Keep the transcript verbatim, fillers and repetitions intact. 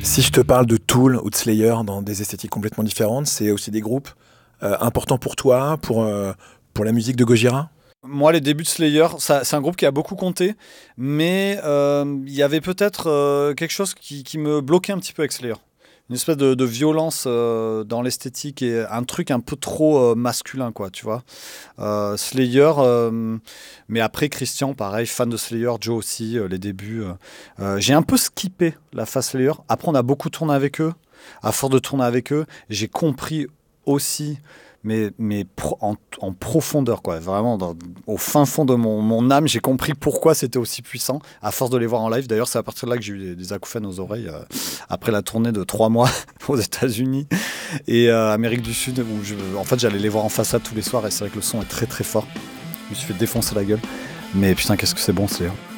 Si je te parle de Tool ou de Slayer dans des esthétiques complètement différentes, c'est aussi des groupes euh, importants pour toi, pour, euh, pour la musique de Gojira? Moi, les débuts de Slayer, ça, c'est un groupe qui a beaucoup compté, mais euh, il y avait peut-être euh, quelque chose qui, qui me bloquait un petit peu avec Slayer. Une espèce de, de violence euh, dans l'esthétique et un truc un peu trop euh, masculin, quoi, tu vois. Euh, Slayer, euh, mais après Christian, pareil, fan de Slayer, Joe aussi, euh, les débuts. Euh, euh, j'ai un peu skippé la phase Slayer. Après, on a beaucoup tourné avec eux. À force de tourner avec eux, j'ai compris aussi, mais, mais pro- en, en profondeur, quoi. Vraiment, dans- au fin fond de mon, mon âme, j'ai compris pourquoi c'était aussi puissant, à force de les voir en live. D'ailleurs, c'est à partir de là que j'ai eu des, des acouphènes aux oreilles, euh, après la tournée de trois mois aux États-Unis et euh, Amérique du Sud, où je, en fait, j'allais les voir en façade tous les soirs, et c'est vrai que le son est très très fort. Je me suis fait défoncer la gueule. Mais putain, qu'est-ce que c'est bon, c'est...